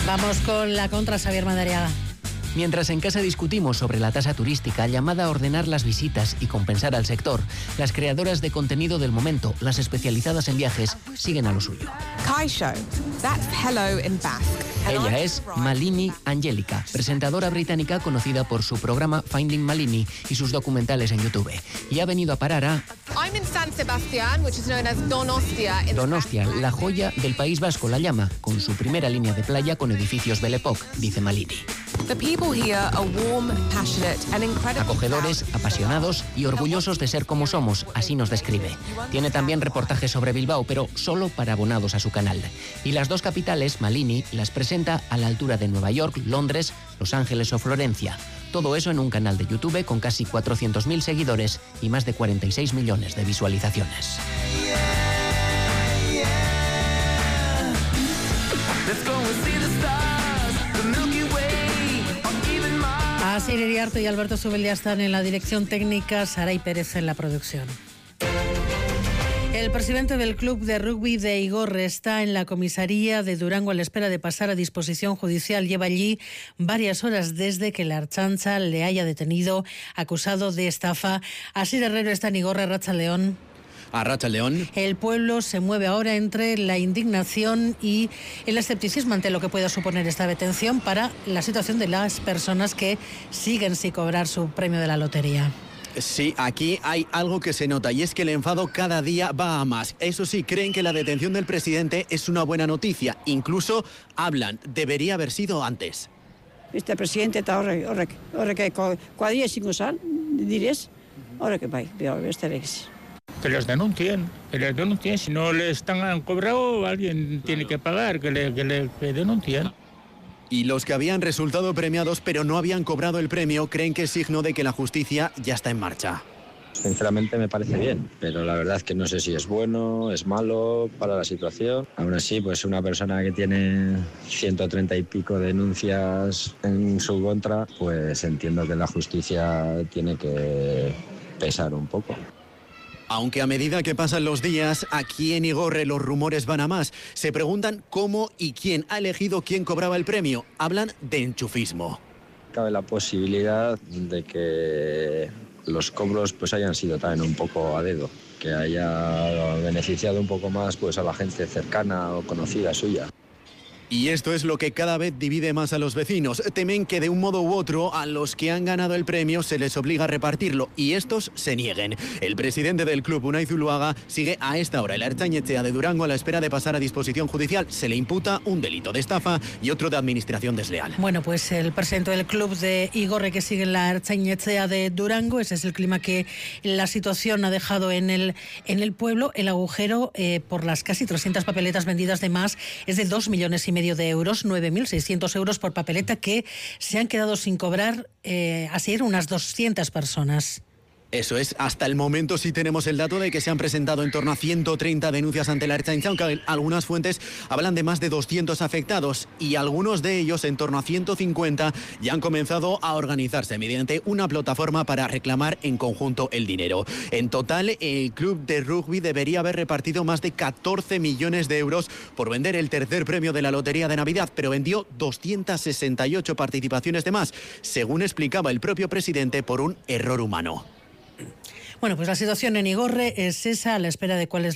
Vamos con la contra, Xavier Madariaga. Mientras en casa discutimos sobre la tasa turística llamada a ordenar las visitas y compensar al sector, las creadoras de contenido del momento, las especializadas en viajes, siguen a lo suyo. Kaisho, that's hello in Basque. Ella es Malini Angélica, presentadora británica conocida por su programa Finding Malini y sus documentales en YouTube. Y ha venido a parar a I'm in San Sebastián, which is known as Donostia. Donostia, la joya del País Vasco, la llama, con su primera línea de playa con edificios Belle Époque, dice Malini. The people here are warm, passionate and incredibly Acogedores, apasionados y orgullosos de ser como somos, así nos describe. Tiene también reportajes sobre Bilbao, pero solo para abonados a su canal. Y las dos capitales, Malini, las presenta a la altura de Nueva York, Londres, Los Ángeles o Florencia. Todo eso en un canal de YouTube con casi 400.000 seguidores y más de 46 millones de visualizaciones. Asier Iriarte y Alberto Zubeldia están en la dirección técnica, Saray Pérez en la producción. El presidente del club de rugby de Igorre está en la comisaría de Durango a la espera de pasar a disposición judicial. Lleva allí varias horas desde que la Ertzaintza le haya detenido acusado de estafa. Asier Herrero está en Igorre, Arratsaldeon. Arratsaldeon. El pueblo se mueve ahora entre la indignación y el escepticismo ante lo que pueda suponer esta detención para la situación de las personas que siguen sin cobrar su premio de la lotería. Sí, aquí hay algo que se nota y es que el enfado cada día va a más. Eso sí, creen que la detención del presidente es una buena noticia. Incluso hablan, debería haber sido antes. Este presidente está horrek cuadrilla sin usar, dirías, horrek bai, beste legez. Que les denuncien, si no les están cobrado, alguien tiene que pagar, que denuncien. Y los que habían resultado premiados pero no habían cobrado el premio creen que es signo de que la justicia ya está en marcha. Sinceramente me parece bien, pero la verdad es que no sé si es bueno, es malo para la situación. Aún así, pues una persona que tiene 130 y pico denuncias en su contra, pues entiendo que la justicia tiene que pesar un poco. Aunque a medida que pasan los días, aquí en Igorre los rumores van a más. Se preguntan cómo y quién ha elegido quién cobraba el premio. Hablan de enchufismo. Cabe la posibilidad de que los cobros pues hayan sido también un poco a dedo, que haya beneficiado un poco más pues a la gente cercana o conocida suya. Y esto es lo que cada vez divide más a los vecinos. Temen que de un modo u otro a los que han ganado el premio se les obliga a repartirlo y estos se nieguen. El presidente del club, Unai Zuluaga, sigue a esta hora en la Ertzain-Etxea de Durango a la espera de pasar a disposición judicial. Se le imputa un delito de estafa y otro de administración desleal. Bueno, pues el presidente del club de Igorre que sigue en la Ertzain-Etxea de Durango, ese es el clima que la situación ha dejado en el pueblo. El agujero por las casi 300 papeletas vendidas de más es de 2,5 millones de euros, 9.600 euros por papeleta que se han quedado sin cobrar ayer unas 200 personas. Eso es, hasta el momento sí tenemos el dato de que se han presentado en torno a 130 denuncias ante la Ertzaintza, aunque algunas fuentes hablan de más de 200 afectados y algunos de ellos, en torno a 150, ya han comenzado a organizarse mediante una plataforma para reclamar en conjunto el dinero. En total, el club de rugby debería haber repartido más de 14 millones de euros por vender el tercer premio de la Lotería de Navidad, pero vendió 268 participaciones de más, según explicaba el propio presidente, por un error humano. Bueno, pues la situación en Igorre es esa, a la espera de cuál es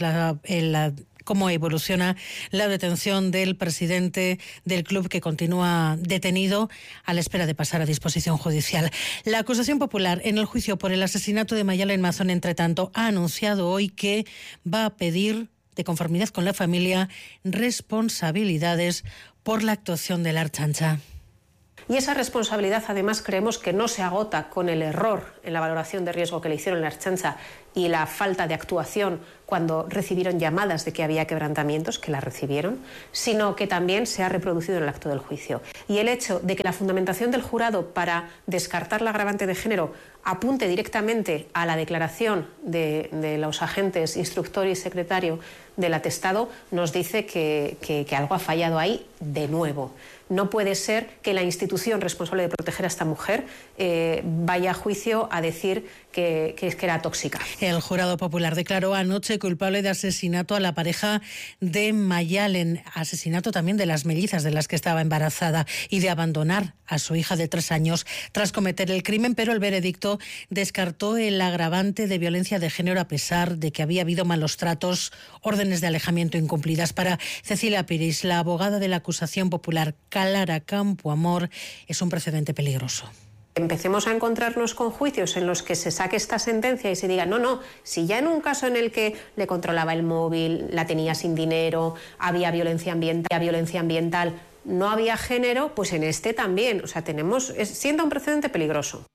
cómo evoluciona la detención del presidente del club que continúa detenido a la espera de pasar a disposición judicial. La acusación popular en el juicio por el asesinato de Mayalen Mazón, entre tanto, ha anunciado hoy que va a pedir, de conformidad con la familia, responsabilidades por la actuación de la Ertzaintza. Y esa responsabilidad, además, creemos que no se agota con el error en la valoración de riesgo que le hicieron la Ertzaintza y la falta de actuación cuando recibieron llamadas de que había quebrantamientos, que las recibieron, sino que también se ha reproducido en el acto del juicio. Y el hecho de que la fundamentación del jurado para descartar la agravante de género apunte directamente a la declaración de los agentes instructor y secretario del atestado nos dice que algo ha fallado ahí de nuevo. No puede ser que la institución responsable de proteger a esta mujer vaya a juicio a decir que era tóxica. El jurado popular declaró anoche declararse culpable de asesinato a la pareja de Mayalen, asesinato también de las mellizas de las que estaba embarazada y de abandonar a su hija de 3 años tras cometer el crimen, pero el veredicto descartó el agravante de violencia de género a pesar de que había habido malos tratos, órdenes de alejamiento incumplidas. Para Cecilia Piris, la abogada de la acusación popular Clara Campoamor, es un precedente peligroso. Empecemos a encontrarnos con juicios en los que se saque esta sentencia y se diga, no, si ya en un caso en el que le controlaba el móvil, la tenía sin dinero, había violencia ambiental, no había género, pues en este también. O sea, sienta un precedente peligroso.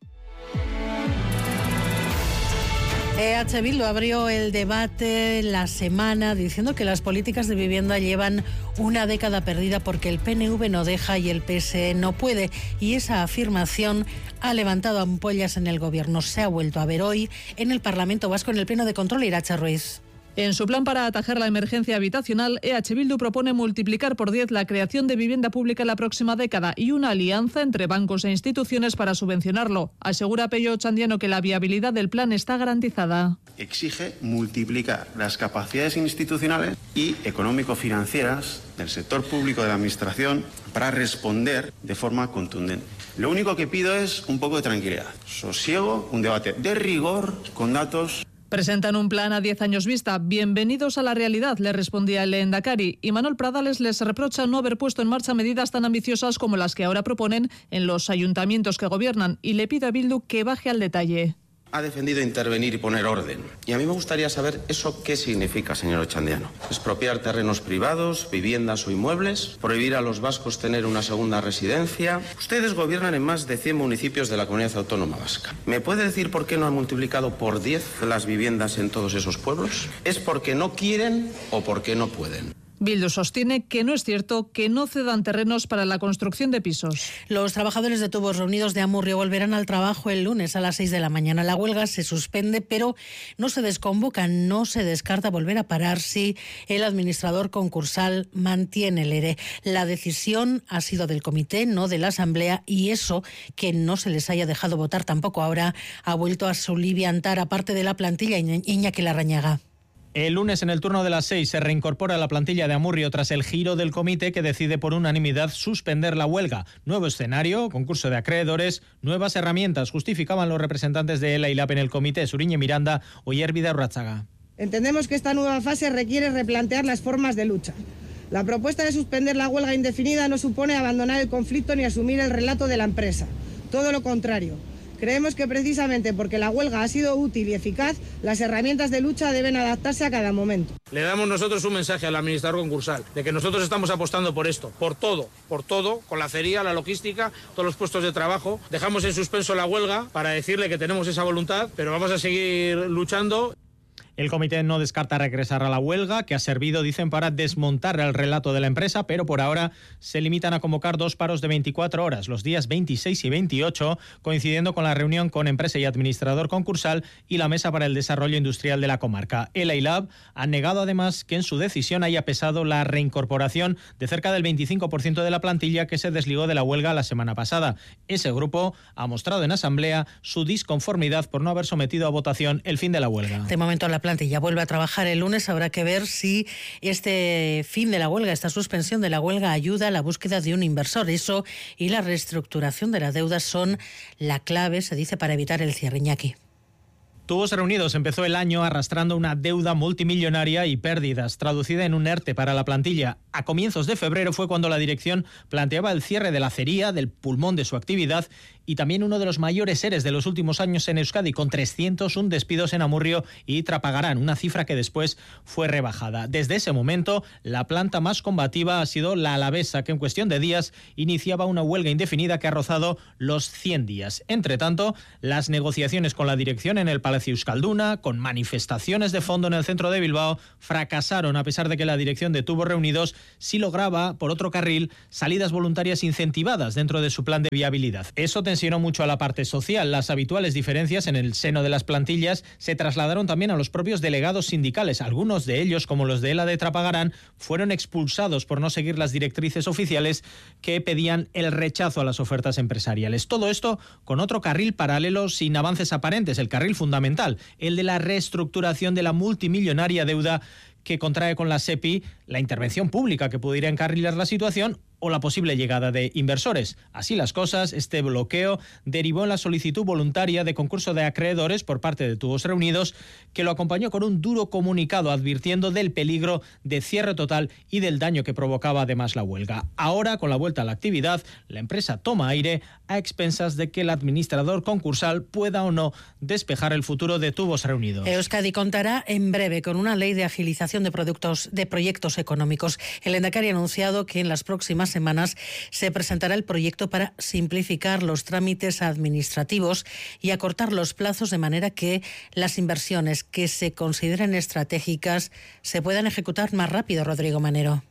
EH Bildu abrió el debate la semana diciendo que las políticas de vivienda llevan una década perdida porque el PNV no deja y el PSE no puede. Y esa afirmación ha levantado ampollas en el Gobierno. Se ha vuelto a ver hoy en el Parlamento Vasco en el Pleno de Control. Irache Ruiz. En su plan para atajar la emergencia habitacional, EH Bildu propone multiplicar por 10 la creación de vivienda pública en la próxima década y una alianza entre bancos e instituciones para subvencionarlo. Asegura Pello Ochandiano que la viabilidad del plan está garantizada. Exige multiplicar las capacidades institucionales y económico-financieras del sector público de la Administración para responder de forma contundente. Lo único que pido es un poco de tranquilidad, sosiego, un debate de rigor con datos. Presentan un plan a 10 años vista. Bienvenidos a la realidad, le respondía el lehendakari. Y Manuel Pradales les reprocha no haber puesto en marcha medidas tan ambiciosas como las que ahora proponen en los ayuntamientos que gobiernan y le pide a Bildu que baje al detalle. Ha defendido intervenir y poner orden. Y a mí me gustaría saber eso qué significa, señor Ochandiano. ¿Expropiar terrenos privados, viviendas o inmuebles? ¿Prohibir a los vascos tener una segunda residencia? Ustedes gobiernan en más de 100 municipios de la Comunidad Autónoma Vasca. ¿Me puede decir por qué no han multiplicado por 10 las viviendas en todos esos pueblos? ¿Es porque no quieren o porque no pueden? Bildu sostiene que no es cierto que no cedan terrenos para la construcción de pisos. Los trabajadores de Tubos Reunidos de Amurrio volverán al trabajo el lunes a las 6 de la mañana. La huelga se suspende, pero no se desconvoca, no se descarta volver a parar si el administrador concursal mantiene el ERE. La decisión ha sido del comité, no de la asamblea, y eso que no se les haya dejado votar tampoco ahora ha vuelto a soliviantar a parte de la plantilla. Iñaki Larrañaga. El lunes, en el turno de las 6, se reincorpora la plantilla de Amurrio tras el giro del comité que decide por unanimidad suspender la huelga. Nuevo escenario, concurso de acreedores, nuevas herramientas, justificaban los representantes de ELA y LAP en el comité. Suriñe Miranda, Oyer Bidarratzaga. Entendemos que esta nueva fase requiere replantear las formas de lucha. La propuesta de suspender la huelga indefinida no supone abandonar el conflicto ni asumir el relato de la empresa. Todo lo contrario. Creemos que precisamente porque la huelga ha sido útil y eficaz, las herramientas de lucha deben adaptarse a cada momento. Le damos nosotros un mensaje al administrador concursal de que nosotros estamos apostando por esto, por todo, con la acería, la logística, todos los puestos de trabajo. Dejamos en suspenso la huelga para decirle que tenemos esa voluntad, pero vamos a seguir luchando. El comité no descarta regresar a la huelga, que ha servido, dicen, para desmontar el relato de la empresa, pero por ahora se limitan a convocar 2 paros de 24 horas, los días 26 y 28, coincidiendo con la reunión con empresa y administrador concursal y la Mesa para el Desarrollo Industrial de la comarca. ELA y LAB han negado además que en su decisión haya pesado la reincorporación de cerca del 25% de la plantilla que se desligó de la huelga la semana pasada. Ese grupo ha mostrado en asamblea su disconformidad por no haber sometido a votación el fin de la huelga. De momento la plantilla vuelve a trabajar el lunes. Habrá que ver si este fin de la huelga, esta suspensión de la huelga, ayuda a la búsqueda de un inversor. Eso y la reestructuración de la deuda son la clave, se dice, para evitar el cierre. Iñaki. Tubos Reunidos empezó el año arrastrando una deuda multimillonaria y pérdidas, traducida en un ERTE para la plantilla. A comienzos de febrero fue cuando la dirección planteaba el cierre de la acería, del pulmón de su actividad, y también uno de los mayores EREs de los últimos años en Euskadi, con 301 despidos en Amurrio y Trapagarán, una cifra que después fue rebajada. Desde ese momento, la planta más combativa ha sido la alavesa, que en cuestión de días iniciaba una huelga indefinida que ha rozado los 100 días. Entre tanto, las negociaciones con la dirección en el Palacio Euskalduna, con manifestaciones de fondo en el centro de Bilbao, fracasaron, a pesar de que la dirección de Tubos Reunidos sí lograba, por otro carril, salidas voluntarias incentivadas dentro de su plan de viabilidad. Eso tensionó mucho a la parte social. Las habituales diferencias en el seno de las plantillas se trasladaron también a los propios delegados sindicales. Algunos de ellos, como los de ELA de Trapagarán, fueron expulsados por no seguir las directrices oficiales que pedían el rechazo a las ofertas empresariales. Todo esto con otro carril paralelo sin avances aparentes, el carril fundamental fundamental, el de la reestructuración de la multimillonaria deuda que contrae con la SEPI, la intervención pública que pudiera encarrilar la situación o la posible llegada de inversores. Así las cosas, este bloqueo derivó en la solicitud voluntaria de concurso de acreedores por parte de Tubos Reunidos, que lo acompañó con un duro comunicado advirtiendo del peligro de cierre total y del daño que provocaba además la huelga. Ahora, con la vuelta a la actividad, la empresa toma aire a expensas de que el administrador concursal pueda o no despejar el futuro de Tubos Reunidos. Euskadi contará en breve con una ley de agilización de proyectos económicos. El Lehendakari ha anunciado que en las próximas semanas se presentará el proyecto para simplificar los trámites administrativos y acortar los plazos de manera que las inversiones que se consideren estratégicas se puedan ejecutar más rápido. Rodrigo Manero.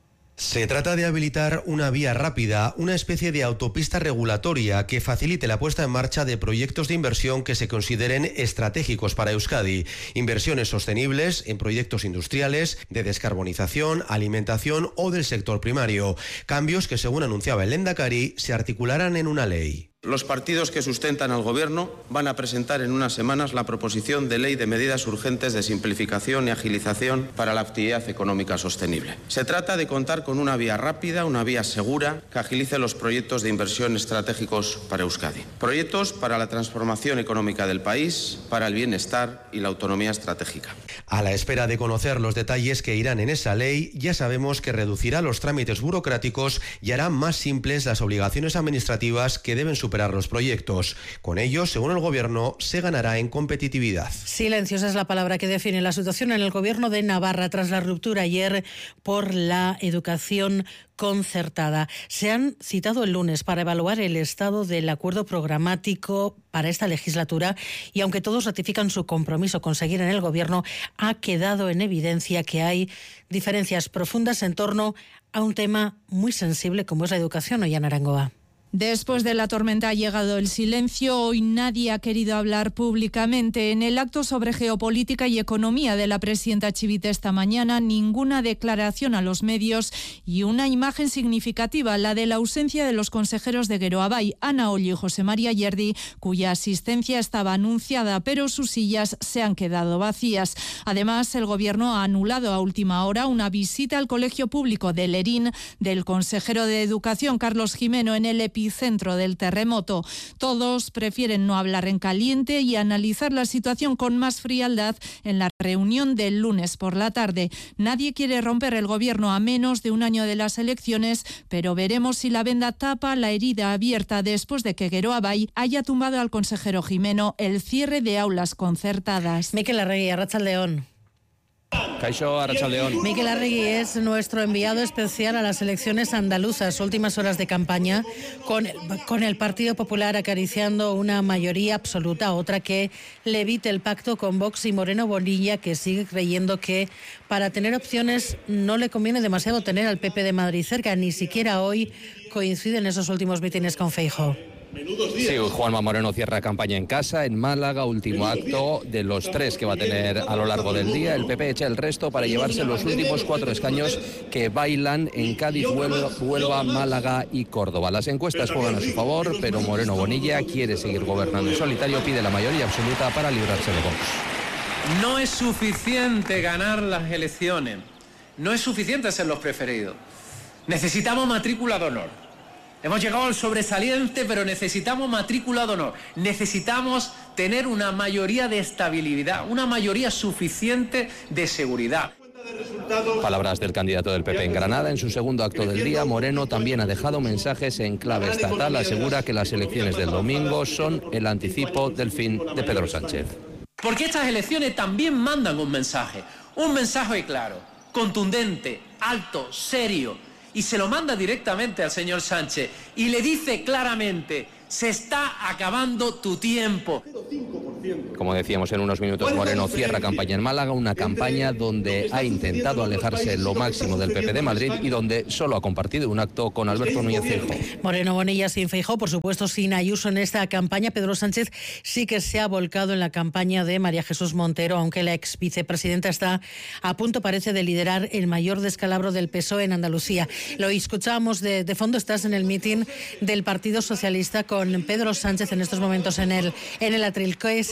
Se trata de habilitar una vía rápida, una especie de autopista regulatoria que facilite la puesta en marcha de proyectos de inversión que se consideren estratégicos para Euskadi. Inversiones sostenibles en proyectos industriales, de descarbonización, alimentación o del sector primario. Cambios que, según anunciaba el Lehendakari, se articularán en una ley. Los partidos que sustentan al Gobierno van a presentar en unas semanas la proposición de ley de medidas urgentes de simplificación y agilización para la actividad económica sostenible. Se trata de contar con una vía rápida, una vía segura que agilice los proyectos de inversión estratégicos para Euskadi. Proyectos para la transformación económica del país, para el bienestar y la autonomía estratégica. A la espera de conocer los detalles que irán en esa ley, ya sabemos que reducirá los trámites burocráticos y hará más simples las obligaciones administrativas que deben superar los proyectos. Con ello, según el Gobierno, se ganará en competitividad. Silencios es la palabra que define la situación en el Gobierno de Navarra tras la ruptura ayer por la educación concertada. Se han citado el lunes para evaluar el estado del acuerdo programático para esta legislatura y aunque todos ratifican su compromiso con seguir en el Gobierno, ha quedado en evidencia que hay diferencias profundas en torno a un tema muy sensible como es la educación. Ollana Arangoa. Después de la tormenta ha llegado el silencio. Hoy nadie ha querido hablar públicamente. En el acto sobre geopolítica y economía de la presidenta Chivite esta mañana, ninguna declaración a los medios y una imagen significativa, la de la ausencia de los consejeros de Geroabay, Ana Ollo y José María Yerdi, cuya asistencia estaba anunciada, pero sus sillas se han quedado vacías. Además, el Gobierno ha anulado a última hora una visita al Colegio Público de Lerín del consejero de Educación, Carlos Jimeno, en el epicentro del terremoto. Todos prefieren no hablar en caliente y analizar la situación con más frialdad en la reunión del lunes por la tarde. Nadie quiere romper el Gobierno a menos de un año de las elecciones, pero veremos si la venda tapa la herida abierta después de que Geroabay haya tumbado al consejero Jimeno el cierre de aulas concertadas. Mikel Arregui, Arratsaldeon. Kaixo, Arratsaldeon. Mikel Arregui es nuestro enviado especial a las elecciones andaluzas, últimas horas de campaña, con el Partido Popular acariciando una mayoría absoluta, otra que le evite el pacto con Vox y Moreno Bonilla, que sigue creyendo que para tener opciones no le conviene demasiado tener al PP de Madrid cerca, ni siquiera hoy coinciden esos últimos mítines con Feijóo. Sí, Juanma Moreno cierra campaña en casa, en Málaga, último acto de los 3 que va a tener a lo largo del día. El PP echa el resto para llevarse los últimos 4 escaños que bailan en Cádiz, Huelva, Málaga y Córdoba. Las encuestas juegan a su favor, pero Moreno Bonilla quiere seguir gobernando en solitario, pide la mayoría absoluta para librarse de Vox. No es suficiente ganar las elecciones, no es suficiente ser los preferidos. Necesitamos matrícula de honor. Hemos llegado al sobresaliente, pero necesitamos matrícula de honor. Necesitamos tener una mayoría de estabilidad, una mayoría suficiente de seguridad. Palabras del candidato del PP en Granada. En su segundo acto del día, Moreno también ha dejado mensajes en clave estatal. Asegura que las elecciones del domingo son el anticipo del fin de Pedro Sánchez. Porque estas elecciones también mandan un mensaje claro, contundente, alto, serio. Y se lo manda directamente al señor Sánchez y le dice claramente: se está acabando tu tiempo. Como decíamos, en unos minutos Moreno cierra campaña en Málaga, una campaña donde ha intentado alejarse lo máximo del PP de Madrid y donde solo ha compartido un acto con Alberto Núñez Feijóo. Moreno Bonilla sin Feijóo, por supuesto sin Ayuso en esta campaña. Pedro Sánchez sí que se ha volcado en la campaña de María Jesús Montero, aunque la ex vicepresidenta está a punto, parece, de liderar el mayor descalabro del PSOE en Andalucía. Lo escuchábamos de fondo, estás en el mitin del Partido Socialista con Pedro Sánchez en estos momentos en el atril. ¿Qué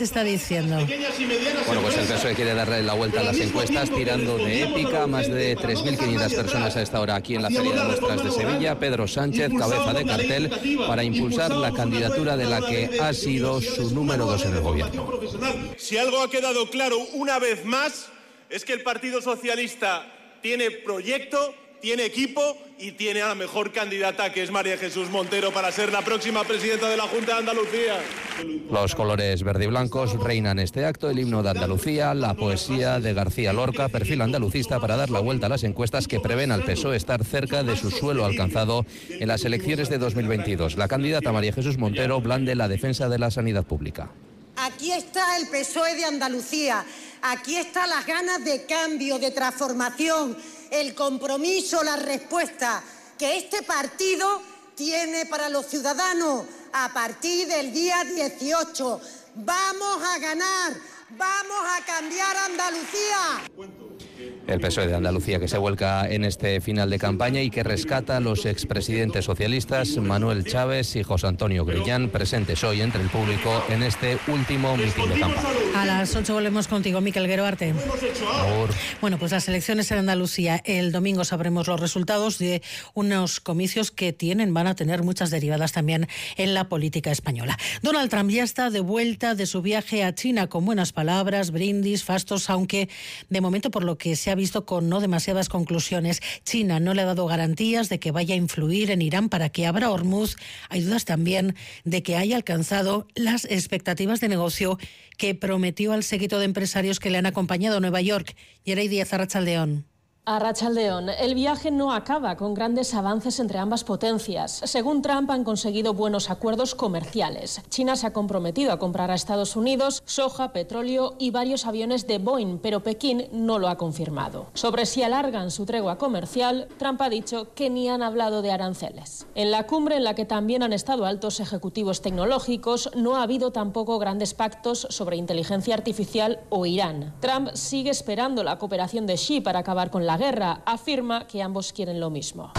se está diciendo? Bueno, pues el PSOE quiere darle la vuelta a las encuestas tirando de épica. Más de 3.500 personas a esta hora aquí en la Feria de Muestras de Sevilla. Pedro Sánchez, cabeza de cartel, para impulsar la candidatura de la que ha sido su número 2 en el gobierno. Si algo ha quedado claro una vez más es que el Partido Socialista tiene proyecto, tiene equipo y tiene a la mejor candidata, que es María Jesús Montero, para ser la próxima presidenta de la Junta de Andalucía. Los colores verde y blancos reinan este acto, el himno de Andalucía, la poesía de García Lorca, perfil andalucista para dar la vuelta a las encuestas que prevén al PSOE estar cerca de su suelo alcanzado en las elecciones de 2022. La candidata María Jesús Montero blande la defensa de la sanidad pública. Aquí está el PSOE de Andalucía, aquí están las ganas de cambio, de transformación, el compromiso, la respuesta que este partido tiene para los ciudadanos a partir del día 18. Vamos a ganar, vamos a cambiar Andalucía. El PSOE de Andalucía que se vuelca en este final de campaña y que rescata a los expresidentes socialistas Manuel Chávez y José Antonio Grillán, presentes hoy entre el público en este último mitin de campaña. A las 8 volvemos contigo, Miquel Gueroarte. Bueno, pues las elecciones en Andalucía. El domingo sabremos los resultados de unos comicios que van a tener muchas derivadas también en la política española. Donald Trump ya está de vuelta de su viaje a China con buenas palabras, brindis, fastos, aunque de momento, por lo que se ha visto, con no demasiadas conclusiones. China no le ha dado garantías de que vaya a influir en Irán para que abra Hormuz. Hay dudas también de que haya alcanzado las expectativas de negocio que prometió al séquito de empresarios que le han acompañado a Nueva York. Yeray Díaz, Arratsaldeón. Arratsaldeón, el viaje no acaba con grandes avances entre ambas potencias. Según Trump, han conseguido buenos acuerdos comerciales. China se ha comprometido a comprar a Estados Unidos soja, petróleo y varios aviones de Boeing, pero Pekín no lo ha confirmado. Sobre si alargan su tregua comercial, Trump ha dicho que ni han hablado de aranceles. En la cumbre, en la que también han estado altos ejecutivos tecnológicos, no ha habido tampoco grandes pactos sobre inteligencia artificial o Irán. Trump sigue esperando la cooperación de Xi para acabar con la guerra. Afirma que ambos quieren lo mismo.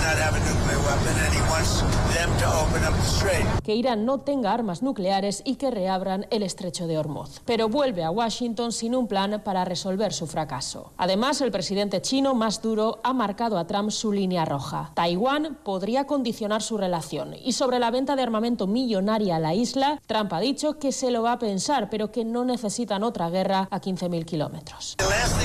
Que Irán no tenga armas nucleares y que reabran el estrecho de Hormuz. Pero vuelve a Washington sin un plan para resolver su fracaso. Además, el presidente chino más duro ha marcado a Trump su línea roja. Taiwán podría condicionar su relación. Y sobre la venta de armamento millonaria a la isla, Trump ha dicho que se lo va a pensar, pero que no necesitan otra guerra a 15.000 kilómetros.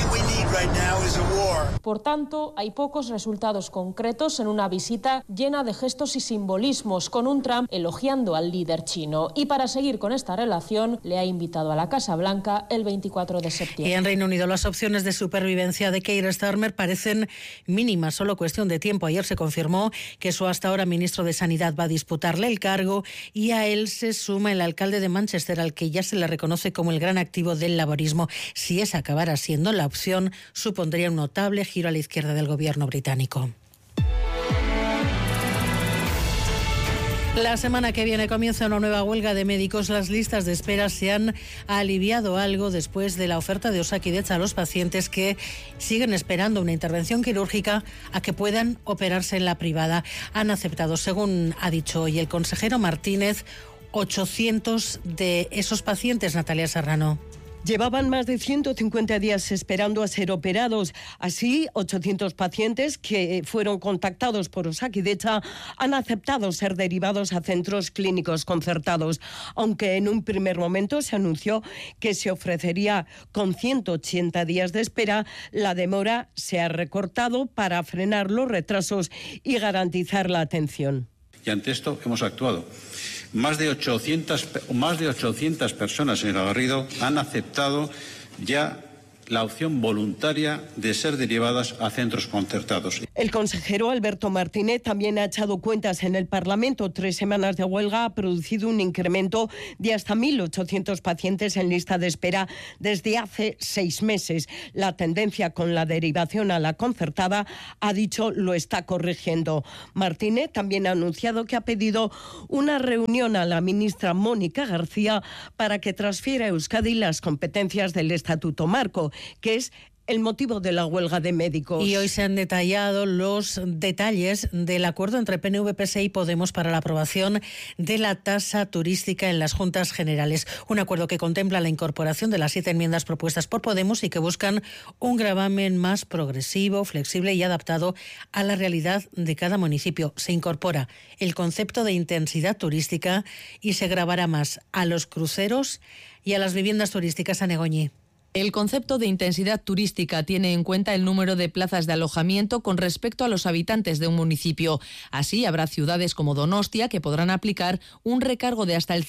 Por tanto, hay pocos resultados concretos en una visita llena de gestos y simbolismos, con un Trump elogiando al líder chino. Y para seguir con esta relación, le ha invitado a la Casa Blanca el 24 de septiembre. Y en Reino Unido, las opciones de supervivencia de Keir Starmer parecen mínimas, solo cuestión de tiempo. Ayer se confirmó que su hasta ahora ministro de Sanidad va a disputarle el cargo, y a él se suma el alcalde de Manchester, al que ya se le reconoce como el gran activo del laborismo. Si esa acabara siendo la opción, supondría un notable giro a la izquierda del gobierno británico. La semana que viene comienza una nueva huelga de médicos. Las listas de espera se han aliviado algo después de la oferta de Osakidetza a los pacientes que siguen esperando una intervención quirúrgica a que puedan operarse en la privada. Han aceptado, según ha dicho hoy el consejero Martínez, 800 de esos pacientes, Natalia Serrano. Llevaban más de 150 días esperando a ser operados. Así, 800 pacientes que fueron contactados por Osakidetza han aceptado ser derivados a centros clínicos concertados, aunque en un primer momento se anunció que se ofrecería con 180 días de espera. La demora se ha recortado para frenar los retrasos y garantizar la atención. Y ante esto hemos actuado. Más de 800 personas, señora Garrido, han aceptado ya la opción voluntaria de ser derivadas a centros concertados. El consejero Alberto Martínez también ha echado cuentas en el Parlamento. 3 semanas de huelga ha producido un incremento de hasta 1.800 pacientes en lista de espera desde hace 6 meses. La tendencia con la derivación a la concertada, ha dicho, lo está corrigiendo. Martínez también ha anunciado que ha pedido una reunión a la ministra Mónica García para que transfiera a Euskadi las competencias del Estatuto Marco, que es el motivo de la huelga de médicos. Y hoy se han detallado los detalles del acuerdo entre PNV, PSE y Podemos para la aprobación de la tasa turística en las Juntas Generales. Un acuerdo que contempla la incorporación de las 7 enmiendas propuestas por Podemos y que buscan un gravamen más progresivo, flexible y adaptado a la realidad de cada municipio. Se incorpora el concepto de intensidad turística y se gravará más a los cruceros y a las viviendas turísticas. A Negoñi. El concepto de intensidad turística tiene en cuenta el número de plazas de alojamiento con respecto a los habitantes de un municipio. Así, habrá ciudades como Donostia que podrán aplicar un recargo de hasta el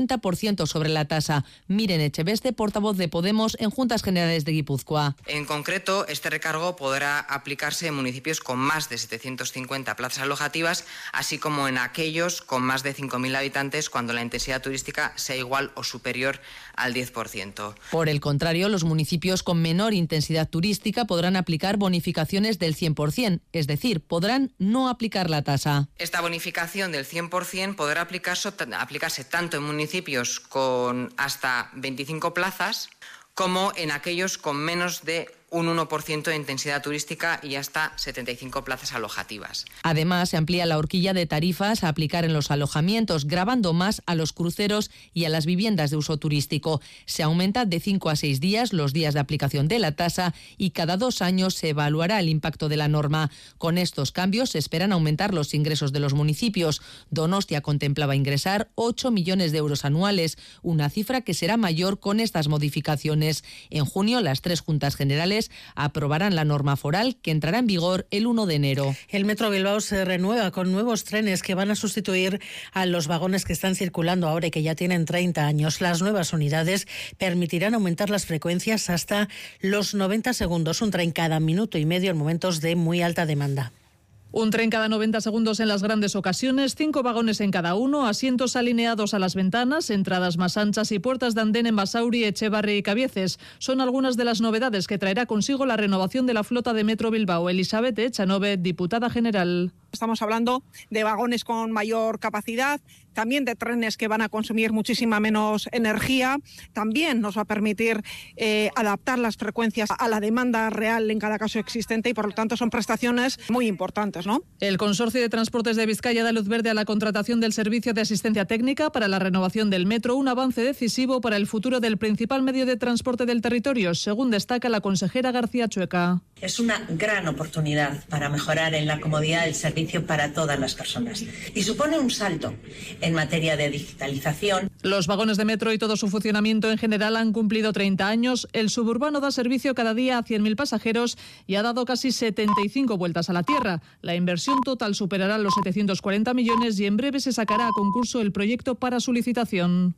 50% sobre la tasa. Miren Echeveste, portavoz de Podemos en Juntas Generales de Guipúzcoa. En concreto, este recargo podrá aplicarse en municipios con más de 750 plazas alojativas, así como en aquellos con más de 5.000 habitantes cuando la intensidad turística sea igual o superior al 10%. Por el contrario, los municipios con menor intensidad turística podrán aplicar bonificaciones del 100%, es decir, podrán no aplicar la tasa. Esta bonificación del 100% podrá aplicarse tanto en municipios con hasta 25 plazas como en aquellos con menos de un 1% de intensidad turística y hasta 75 plazas alojativas. Además, se amplía la horquilla de tarifas a aplicar en los alojamientos, gravando más a los cruceros y a las viviendas de uso turístico. Se aumenta de 5 a 6 días los días de aplicación de la tasa y cada 2 años se evaluará el impacto de la norma. Con estos cambios se esperan aumentar los ingresos de los municipios. Donostia contemplaba ingresar 8 millones de euros anuales, una cifra que será mayor con estas modificaciones. En junio, las 3 Juntas Generales aprobarán la norma foral que entrará en vigor el 1 de enero. El Metro Bilbao se renueva con nuevos trenes que van a sustituir a los vagones que están circulando ahora y que ya tienen 30 años. Las nuevas unidades permitirán aumentar las frecuencias hasta los 90 segundos, un tren cada minuto y medio en momentos de muy alta demanda. Un tren cada 90 segundos en las grandes ocasiones, 5 vagones en cada uno, asientos alineados a las ventanas, entradas más anchas y puertas de andén en Basauri, Echevarri y Cabieces. Son algunas de las novedades que traerá consigo la renovación de la flota de Metro Bilbao. Elizabeth Echanove, diputada general. Estamos hablando de vagones con mayor capacidad, también de trenes que van a consumir muchísima menos energía. También nos va a permitir adaptar las frecuencias a la demanda real en cada caso existente y por lo tanto son prestaciones muy importantes, ¿no? El Consorcio de Transportes de Vizcaya da luz verde a la contratación del servicio de asistencia técnica para la renovación del metro, un avance decisivo para el futuro del principal medio de transporte del territorio, según destaca la consejera García Chueca. Es una gran oportunidad para mejorar en la comodidad del servicio para todas las personas y supone un salto en materia de digitalización. Los vagones de metro y todo su funcionamiento en general han cumplido 30 años. El suburbano da servicio cada día a 100.000 pasajeros y ha dado casi 75 vueltas a la tierra. La inversión total superará los 740 millones y en breve se sacará a concurso el proyecto para su licitación.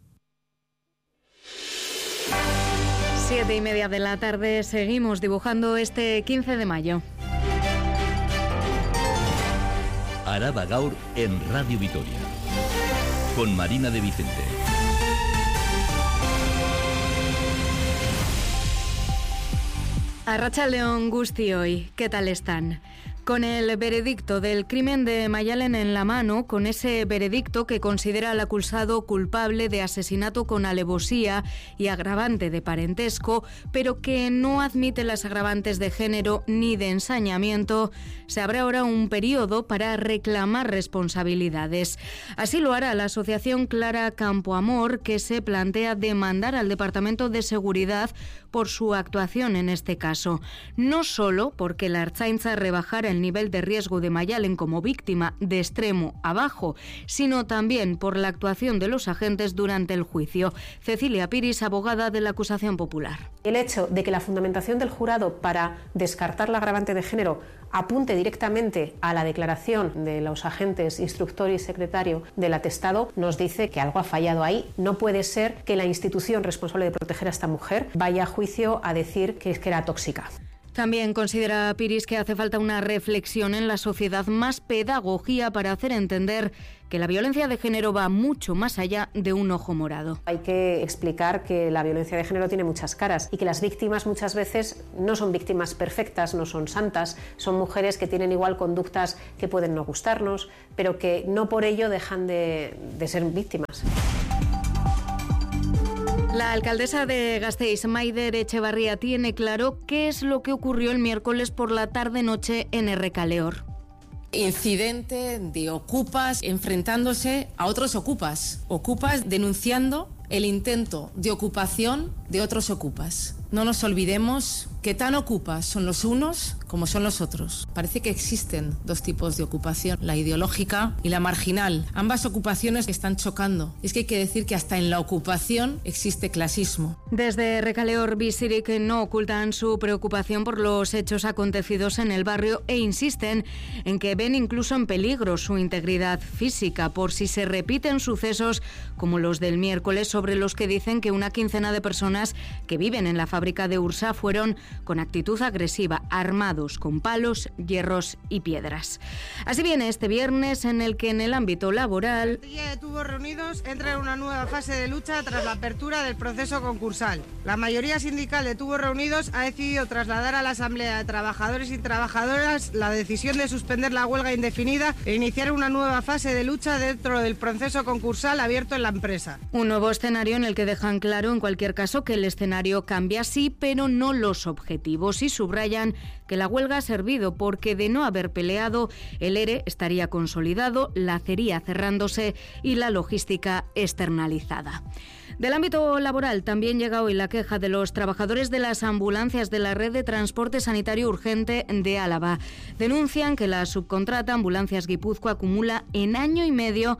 7:30 de la tarde, seguimos dibujando este 15 de mayo. Araba Gaur en Radio Vitoria, con Marina de Vicente. Arratsaldeon guztioi, ¿qué tal están? Con el veredicto del crimen de Maialen en la mano, con ese veredicto que considera al acusado culpable de asesinato con alevosía y agravante de parentesco, pero que no admite las agravantes de género ni de ensañamiento, se abre ahora un periodo para reclamar responsabilidades. Así lo hará la asociación Clara Campoamor, que se plantea demandar al Departamento de Seguridad por su actuación en este caso. No solo porque la Ertzaintza rebajara el nivel de riesgo de Maialen como víctima de extremo a bajo, sino también por la actuación de los agentes durante el juicio. Cecilia Piris, abogada de la acusación popular. El hecho de que la fundamentación del jurado para descartar la agravante de género apunte directamente a la declaración de los agentes instructor y secretario del atestado nos dice que algo ha fallado ahí. No puede ser que la institución responsable de proteger a esta mujer vaya a juicio a decir que era tóxica. También considera Piris que hace falta una reflexión en la sociedad, más pedagogía para hacer entender que la violencia de género va mucho más allá de un ojo morado. Hay que explicar que la violencia de género tiene muchas caras y que las víctimas muchas veces no son víctimas perfectas, no son santas, son mujeres que tienen igual conductas que pueden no gustarnos, pero que no por ello dejan de ser víctimas. La alcaldesa de Gasteiz, Maider Etxebarria, tiene claro qué es lo que ocurrió el miércoles por la tarde-noche en Errekaleor. Incidente de ocupas enfrentándose a otros ocupas denunciando el intento de ocupación de otros ocupas. No nos olvidemos que tan ocupas son los unos como son los otros. Parece que existen dos tipos de ocupación, la ideológica y la marginal. Ambas ocupaciones están chocando. Es que hay que decir que hasta en la ocupación existe clasismo. Desde Errekaleor Bizirik no ocultan su preocupación por los hechos acontecidos en el barrio e insisten en que ven incluso en peligro su integridad física por si se repiten sucesos como los del miércoles, sobre los que dicen que una quincena de personas que viven en la fábrica de Ursa fueron con actitud agresiva, armados con palos, hierros y piedras. Así viene este viernes, en el que en el ámbito laboral... La plantilla de Tubos Reunidos entra en una nueva fase de lucha tras la apertura del proceso concursal. La mayoría sindical de Tubos Reunidos ha decidido trasladar a la Asamblea de Trabajadores y Trabajadoras la decisión de suspender la huelga indefinida e iniciar una nueva fase de lucha dentro del proceso concursal abierto en la empresa. Un nuevo escenario en el que dejan claro, en cualquier caso, que el escenario cambia sí, pero no los objetivos, y subrayan que la huelga ha servido porque, de no haber peleado, el ERE estaría consolidado, la acería cerrándose y la logística externalizada. Del ámbito laboral también llega hoy la queja de los trabajadores de las ambulancias de la red de transporte sanitario urgente de Álava. Denuncian que la subcontrata Ambulancias Guipúzcoa acumula en año y medio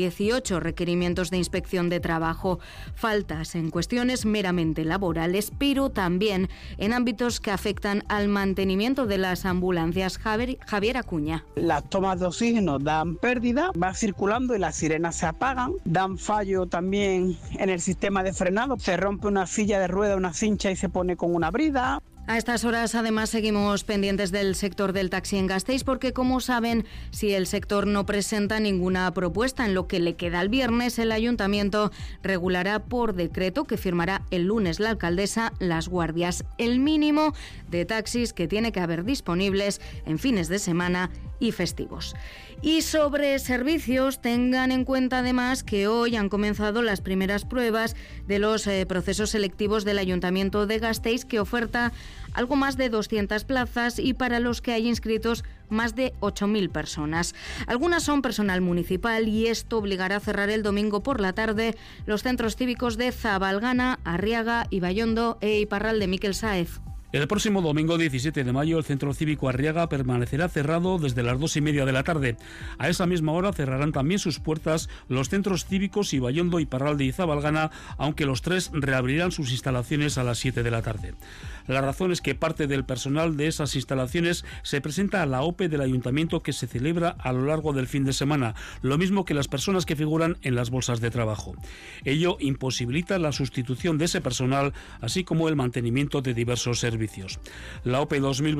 18 requerimientos de inspección de trabajo, faltas en cuestiones meramente laborales, pero también en ámbitos que afectan al mantenimiento de las ambulancias. Javier Acuña. Las tomas de oxígeno dan pérdida, va circulando y las sirenas se apagan, dan fallo también en el sistema de frenado, se rompe una silla de rueda, una cincha y se pone con una brida. A estas horas, además, seguimos pendientes del sector del taxi en Gasteiz porque, como saben, si el sector no presenta ninguna propuesta en lo que le queda al viernes, el ayuntamiento regulará por decreto, que firmará el lunes la alcaldesa, las guardias, el mínimo de taxis que tiene que haber disponibles en fines de semana y festivos. Y sobre servicios, tengan en cuenta además que hoy han comenzado las primeras pruebas de los procesos selectivos del Ayuntamiento de Gasteiz, que oferta algo más de 200 plazas y para los que hay inscritos más de 8.000 personas. Algunas son personal municipal y esto obligará a cerrar el domingo por la tarde los centros cívicos de Zabalgana, Arriaga, Ibaiondo e Iparral de Miquel Sáez. El próximo domingo 17 de mayo el Centro Cívico Arriaga permanecerá cerrado desde las 2:30 de la tarde. A esa misma hora cerrarán también sus puertas los centros cívicos Ibaiondo, Iparralde y Zabalgana, aunque los tres reabrirán sus instalaciones a las 7 de la tarde. La razón es que parte del personal de esas instalaciones se presenta a la OPE del Ayuntamiento, que se celebra a lo largo del fin de semana, lo mismo que las personas que figuran en las bolsas de trabajo. Ello imposibilita la sustitución de ese personal, así como el mantenimiento de diversos servicios. La OPE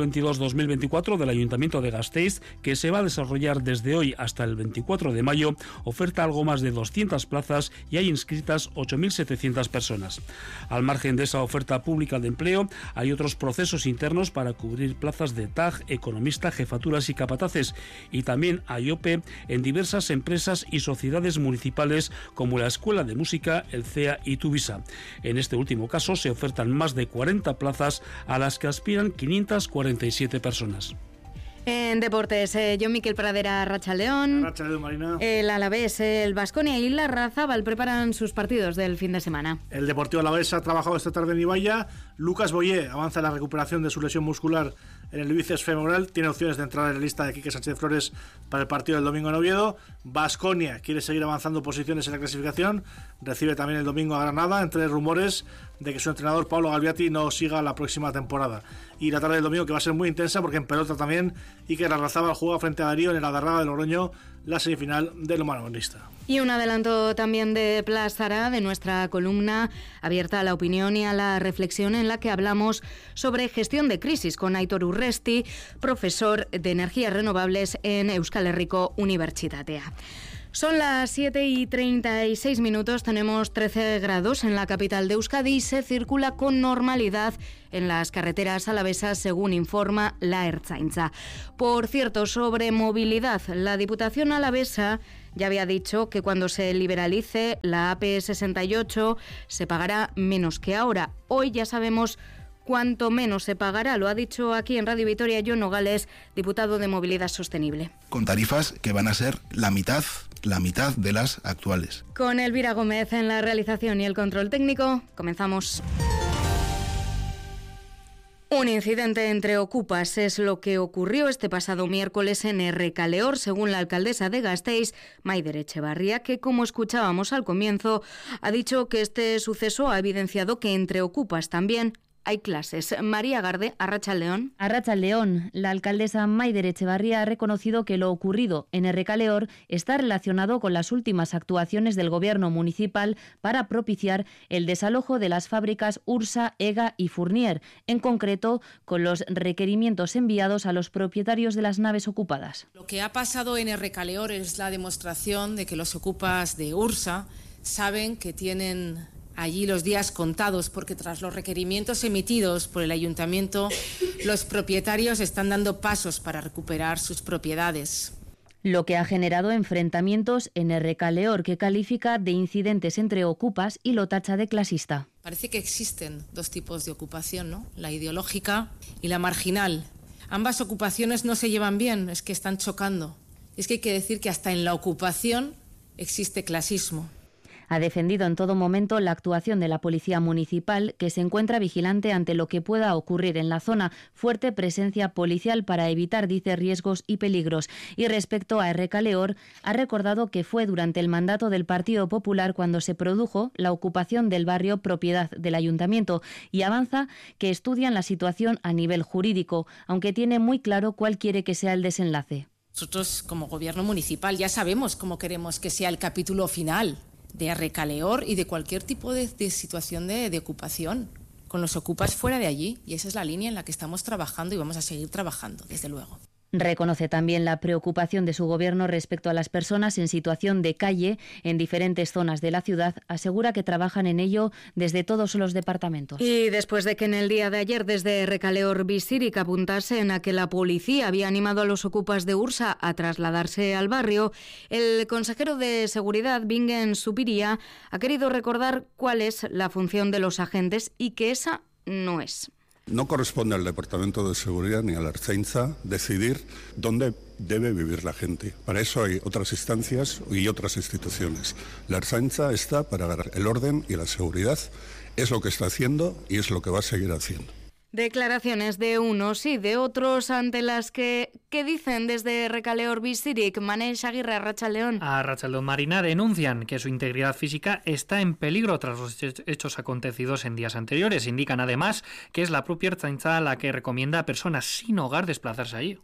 2022-2024 del Ayuntamiento de Gasteiz, que se va a desarrollar desde hoy hasta el 24 de mayo, oferta algo más de 200 plazas y hay inscritas 8.700 personas. Al margen de esa oferta pública de empleo, hay otros procesos internos para cubrir plazas de TAG, economista, jefaturas y capataces, y también hay OPE en diversas empresas y sociedades municipales como la Escuela de Música, el CEA y Tuvisa. En este último caso se ofertan más de 40 plazas a las que aspiran 547 personas. En deportes, John Miquel Pradera, Rachaldeón. Rachaldeón, Marina. El Alavés, el Baskonia y la Razabal preparan sus partidos del fin de semana. El Deportivo Alavés ha trabajado esta tarde en Ibaya. Lucas Boyé avanza en la recuperación de su lesión muscular en el bíceps femoral. Tiene opciones de entrar en la lista de Quique Sánchez Flores para el partido del domingo en Oviedo. Baskonia quiere seguir avanzando posiciones en la clasificación. Recibe también el domingo a Granada, entre rumores de que su entrenador Pablo Galviati no siga la próxima temporada. Y la tarde del domingo, que va a ser muy intensa porque en pelota también, y que Larrazábal juega frente a Darío en el Adarrada de Logroño, la semifinal del manomanista. Y un adelanto también de Plazara, de nuestra columna abierta a la opinión y a la reflexión, en la que hablamos sobre gestión de crisis con Aitor Urresti, profesor de energías renovables en Euskal Herriko Unibertsitatea. Son las 7:36, tenemos 13 grados en la capital de Euskadi y se circula con normalidad en las carreteras alavesas, según informa la Ertzaintza. Por cierto, sobre movilidad, la Diputación alavesa ya había dicho que cuando se liberalice la AP68 se pagará menos que ahora. Hoy ya sabemos cuánto menos se pagará. Lo ha dicho aquí en Radio Vitoria Jon Nogales, diputado de Movilidad Sostenible. Con tarifas que van a ser la mitad de las actuales. Con Elvira Gómez en la realización y el control técnico, comenzamos. Un incidente entre ocupas es lo que ocurrió este pasado miércoles en Errekaleor, según la alcaldesa de Gasteiz, Maider Etxebarria, que, como escuchábamos al comienzo, ha dicho que este suceso ha evidenciado que entre ocupas también hay clases. María Garde, Arratsaldeon. Arratsaldeon. La alcaldesa Maider Etxebarria ha reconocido que lo ocurrido en Errekaleor está relacionado con las últimas actuaciones del gobierno municipal para propiciar el desalojo de las fábricas Ursa, Ega y Fournier, en concreto con los requerimientos enviados a los propietarios de las naves ocupadas. Lo que ha pasado en Errekaleor es la demostración de que los ocupas de Ursa saben que tienen allí los días contados, porque tras los requerimientos emitidos por el ayuntamiento, los propietarios están dando pasos para recuperar sus propiedades. Lo que ha generado enfrentamientos en Errekaleor, que califica de incidentes entre ocupas y lo tacha de clasista. Parece que existen dos tipos de ocupación, ¿no? La ideológica y la marginal. Ambas ocupaciones no se llevan bien, es que están chocando. Es que hay que decir que hasta en la ocupación existe clasismo. Ha defendido en todo momento la actuación de la Policía Municipal, que se encuentra vigilante ante lo que pueda ocurrir en la zona. Fuerte presencia policial para evitar, dice, riesgos y peligros. Y respecto a Errekaleor, ha recordado que fue durante el mandato del Partido Popular cuando se produjo la ocupación del barrio propiedad del Ayuntamiento, y avanza que estudian la situación a nivel jurídico, aunque tiene muy claro cuál quiere que sea el desenlace. Nosotros, como gobierno municipal, ya sabemos cómo queremos que sea el capítulo final de Errekaleor y de cualquier tipo de situación de ocupación, con los ocupas fuera de allí. Y esa es la línea en la que estamos trabajando y vamos a seguir trabajando, desde luego. Reconoce también la preocupación de su gobierno respecto a las personas en situación de calle en diferentes zonas de la ciudad. Asegura que trabajan en ello desde todos los departamentos. Y después de que en el día de ayer desde Errekaleor Bizirik apuntasen a que la policía había animado a los ocupas de Ursa a trasladarse al barrio, el consejero de Seguridad, Bingen Zupiria, ha querido recordar cuál es la función de los agentes y que esa no es. No corresponde al Departamento de Seguridad ni a la Ertzaintza decidir dónde debe vivir la gente. Para eso hay otras instancias y otras instituciones. La Ertzaintza está para dar el orden y la seguridad. Es lo que está haciendo y es lo que va a seguir haciendo. Declaraciones de unos y de otros ante las que dicen desde Errekaleor Bizirik. Manel Aguirre, Arratsaldeon. Arratsaldeon. Marina, denuncian que su integridad física está en peligro tras los hechos acontecidos en días anteriores. Indican además que es la propia Ertzaintza la que recomienda a personas sin hogar desplazarse allí.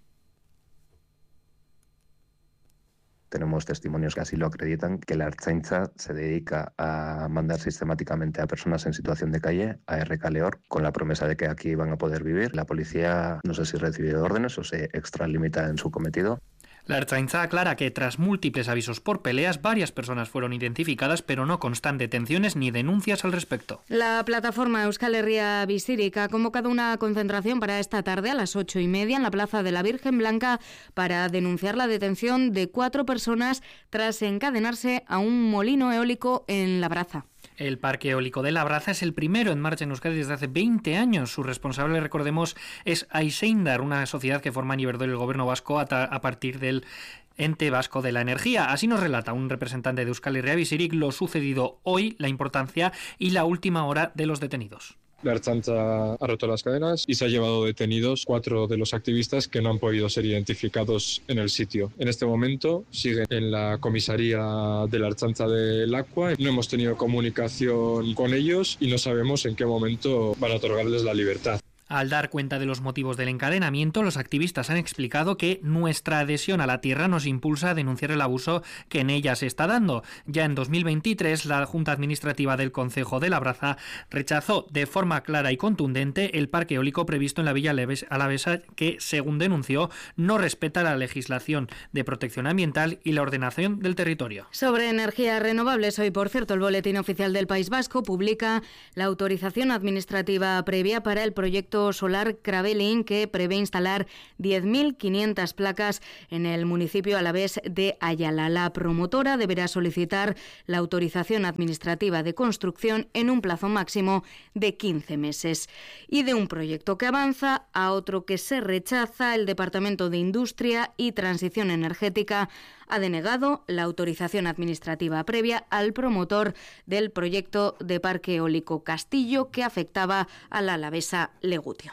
Tenemos testimonios que así lo acreditan, que la Ertzaintza se dedica a mandar sistemáticamente a personas en situación de calle a Errekaleor con la promesa de que aquí van a poder vivir. La policía no sé si recibe órdenes o se extralimita en su cometido. La Ertzaintza aclara que tras múltiples avisos por peleas, varias personas fueron identificadas, pero no constan detenciones ni denuncias al respecto. La plataforma Euskal Herria Bizirik ha convocado una concentración para esta tarde a las 8:30 en la Plaza de la Virgen Blanca para denunciar la detención de 4 personas tras encadenarse a un molino eólico en Labraza. El parque eólico de Labraza es el primero en marcha en Euskadi desde hace 20 años. Su responsable, recordemos, es Aiseindar, una sociedad que forma en Iberdrola el gobierno vasco a partir del ente vasco de la energía. Así nos relata un representante de Euskal Herria Bizirik lo sucedido hoy, la importancia y la última hora de los detenidos. La Ertzaintza ha roto las cadenas y se ha llevado detenidos 4 de los activistas que no han podido ser identificados en el sitio. En este momento siguen en la comisaría de la Ertzaintza del Aqua. No hemos tenido comunicación con ellos y no sabemos en qué momento van a otorgarles la libertad. Al dar cuenta de los motivos del encadenamiento, los activistas han explicado que nuestra adhesión a la tierra nos impulsa a denunciar el abuso que en ella se está dando. Ya en 2023, la Junta Administrativa del Concejo de Labraza rechazó de forma clara y contundente el parque eólico previsto en la Villa Alavesa, que, según denunció, no respeta la legislación de protección ambiental y la ordenación del territorio. Sobre energías renovables, hoy, por cierto, el Boletín Oficial del País Vasco publica la autorización administrativa previa para el proyecto solar Kravelin, que prevé instalar 10.500 placas en el municipio alavés de Ayala. La promotora deberá solicitar la autorización administrativa de construcción en un plazo máximo de 15 meses. Y de un proyecto que avanza a otro que se rechaza, el Departamento de Industria y Transición Energética ha denegado la autorización administrativa previa al promotor del proyecto de parque eólico Castillo, que afectaba a la alavesa Legutio.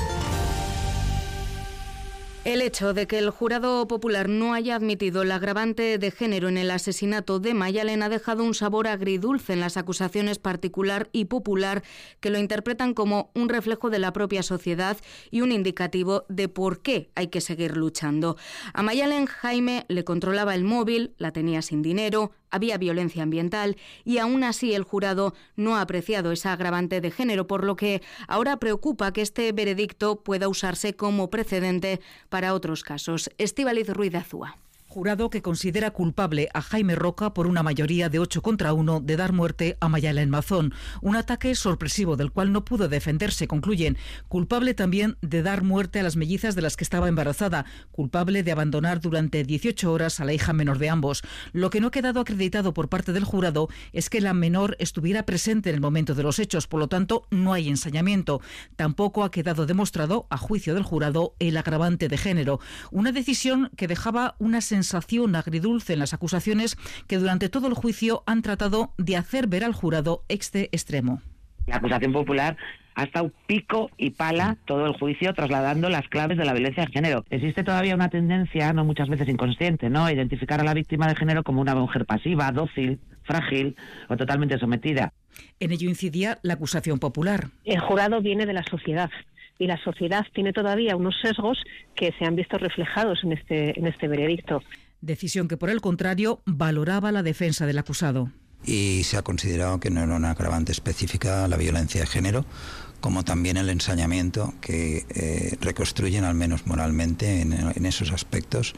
El hecho de que el jurado popular no haya admitido el agravante de género en el asesinato de Mayalen ha dejado un sabor agridulce en las acusaciones particular y popular, que lo interpretan como un reflejo de la propia sociedad y un indicativo de por qué hay que seguir luchando. A Mayalen, Jaime le controlaba el móvil, la tenía sin dinero, había violencia ambiental y aún así el jurado no ha apreciado esa agravante de género, por lo que ahora preocupa que este veredicto pueda usarse como precedente para otros casos. Estíbaliz Ruiz de Azúa. Jurado que considera culpable a Jaime Roca por una mayoría de 8-1 de dar muerte a Mayalen Mazón. Un ataque sorpresivo del cual no pudo defenderse, concluyen. Culpable también de dar muerte a las mellizas de las que estaba embarazada. Culpable de abandonar durante 18 horas a la hija menor de ambos. Lo que no ha quedado acreditado por parte del jurado es que la menor estuviera presente en el momento de los hechos. Por lo tanto, no hay ensañamiento. Tampoco ha quedado demostrado, a juicio del jurado, el agravante de género. Una decisión que dejaba una sensación agridulce en las acusaciones que durante todo el juicio han tratado de hacer ver al jurado este extremo. La acusación popular ha estado pico y pala todo el juicio trasladando las claves de la violencia de género. Existe todavía una tendencia, no muchas veces inconsciente, ¿no?, a identificar a la víctima de género como una mujer pasiva, dócil, frágil o totalmente sometida. En ello incidía la acusación popular. El jurado viene de la sociedad y la sociedad tiene todavía unos sesgos que se han visto reflejados en este veredicto. Decisión que, por el contrario, valoraba la defensa del acusado. Y se ha considerado que no era una agravante específica a la violencia de género, como también el ensañamiento, que reconstruyen, al menos moralmente, en esos aspectos,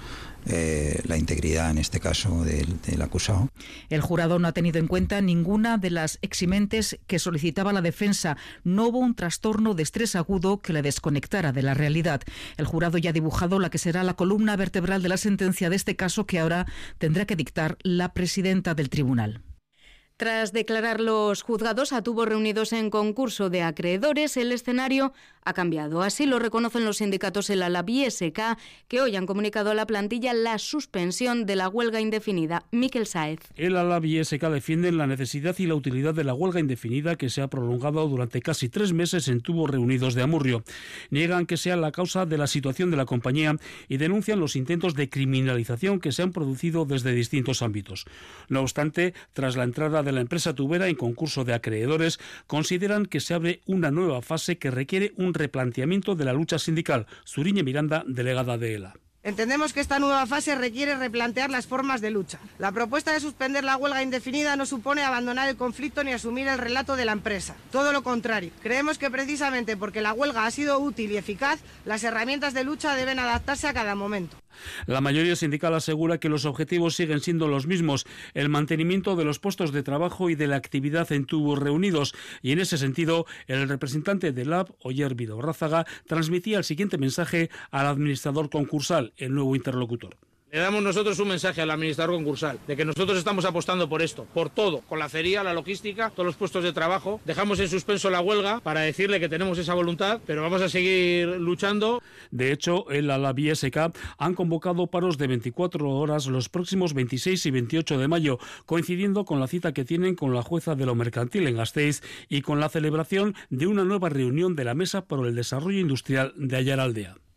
la integridad, en este caso, del acusado. El jurado no ha tenido en cuenta ninguna de las eximentes que solicitaba la defensa. No hubo un trastorno de estrés agudo que le desconectara de la realidad. El jurado ya ha dibujado la que será la columna vertebral de la sentencia de este caso, que ahora tendrá que dictar la presidenta del tribunal. Tras declarar los juzgados a tubos reunidos en concurso de acreedores, el escenario ha cambiado. Así lo reconocen los sindicatos el ALAB y SK, que hoy han comunicado a la plantilla la suspensión de la huelga indefinida. Miquel Sáez. El ALAB y SK defienden la necesidad y la utilidad de la huelga indefinida, que se ha prolongado durante casi 3 meses en tubos reunidos de Amurrio. Niegan que sea la causa de la situación de la compañía y denuncian los intentos de criminalización que se han producido desde distintos ámbitos. No obstante, tras la entrada de la empresa tubera en concurso de acreedores, consideran que se abre una nueva fase que requiere un replanteamiento de la lucha sindical. Zuriñe Miranda, delegada de ELA. Entendemos que esta nueva fase requiere replantear las formas de lucha. La propuesta de suspender la huelga indefinida no supone abandonar el conflicto ni asumir el relato de la empresa. Todo lo contrario. Creemos que precisamente porque la huelga ha sido útil y eficaz, las herramientas de lucha deben adaptarse a cada momento. La mayoría sindical asegura que los objetivos siguen siendo los mismos: el mantenimiento de los puestos de trabajo y de la actividad en tubos reunidos. Y en ese sentido, el representante del LAB, Oyer Vidorrázaga, transmitía el siguiente mensaje al administrador concursal, el nuevo interlocutor. Le damos nosotros un mensaje al administrador concursal de que nosotros estamos apostando por esto, por todo, con la acería, la logística, todos los puestos de trabajo. Dejamos en suspenso la huelga para decirle que tenemos esa voluntad, pero vamos a seguir luchando. De hecho, el ALAB y SK han convocado paros de 24 horas los próximos 26 y 28 de mayo, coincidiendo con la cita que tienen con la jueza de lo mercantil en Gasteiz y con la celebración de una nueva reunión de la Mesa por el Desarrollo Industrial de Ayaraldea.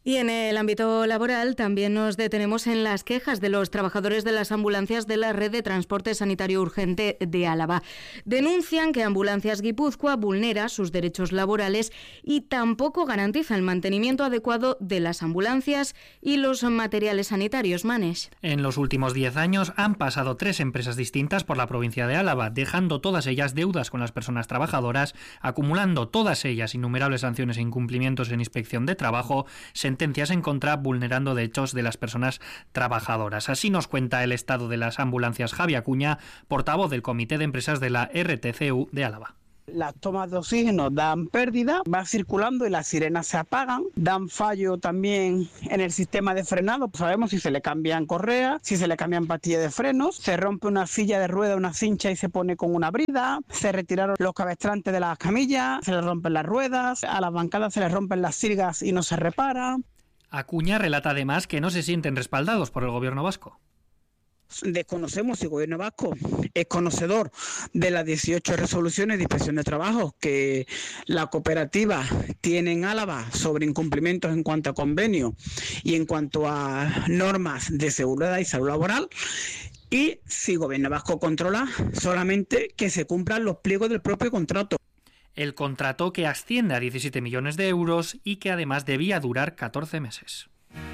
Y en el ámbito laboral también nos detenemos en las quejas de los trabajadores de las ambulancias de la red de transporte sanitario urgente de Álava. Denuncian que Ambulancias Guipúzcoa vulnera sus derechos laborales y tampoco garantiza el mantenimiento adecuado de las ambulancias y los materiales sanitarios. Manes. En los últimos 10 años han pasado 3 empresas distintas por la provincia de Álava, dejando todas ellas deudas con las personas trabajadoras, acumulando todas ellas innumerables sanciones e incumplimientos en inspección de trabajo, sentencias en contra, vulnerando derechos de las personas trabajadoras. Así nos cuenta el estado de las ambulancias Javi Acuña, portavoz del Comité de Empresas de la RTCU de Álava. Las tomas de oxígeno dan pérdida, va circulando y las sirenas se apagan, dan fallo también en el sistema de frenado, sabemos si se le cambian correas, si se le cambian pastillas de frenos, se rompe una silla de rueda, una cincha y se pone con una brida, se retiraron los cabestrantes de las camillas, se le rompen las ruedas, a las bancadas se les rompen las sirgas y no se repara. Acuña relata además que no se sienten respaldados por el gobierno vasco. Desconocemos si el gobierno vasco es conocedor de las 18 resoluciones de inspección de trabajo que la cooperativa tiene en Álava sobre incumplimientos en cuanto a convenio y en cuanto a normas de seguridad y salud laboral, y si el gobierno vasco controla solamente que se cumplan los pliegos del propio contrato. El contrato, que asciende a 17 millones de euros y que además debía durar 14 meses.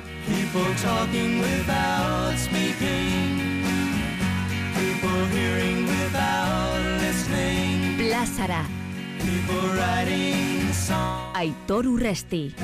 Plazara. Aitor Urresti.